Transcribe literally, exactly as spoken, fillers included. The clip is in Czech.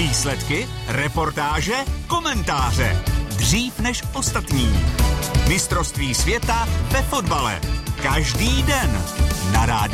Výsledky, reportáže, komentáře. Dřív než ostatní. Mistrovství světa ve fotbale. Každý den na rádiu.